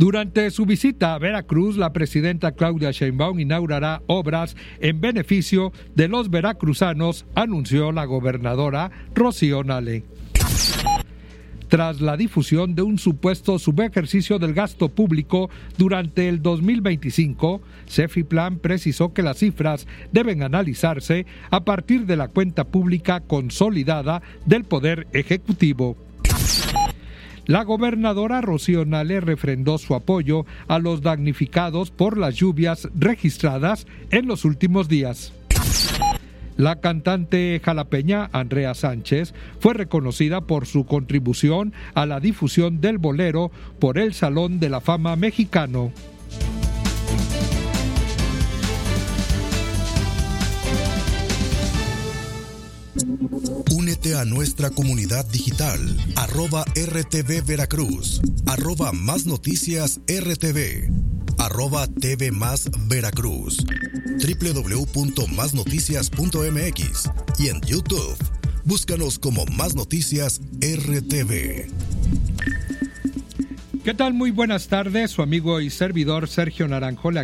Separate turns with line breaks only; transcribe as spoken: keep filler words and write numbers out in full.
Durante su visita a Veracruz, la presidenta Claudia Sheinbaum inaugurará obras en beneficio de los veracruzanos, anunció la gobernadora Rocío Nale. Tras la difusión de un supuesto subejercicio del gasto público durante el dos mil veinticinco, Cefiplan precisó que las cifras deben analizarse a partir de la cuenta pública consolidada del Poder Ejecutivo. La gobernadora Rocío Nale refrendó su apoyo a los damnificados por las lluvias registradas en los últimos días. La cantante jalapeña Andrea Sánchez fue reconocida por su contribución a la difusión del bolero por el Salón de la Fama Mexicano.
Únete a nuestra comunidad digital, arroba R T V Veracruz, arroba Más Noticias R T V, arroba T V Más Veracruz, doble u doble u doble u punto más noticias punto m x y en YouTube, búscanos como Más Noticias R T V.
¿Qué tal? Muy buenas tardes, su amigo y servidor Sergio Naranjo le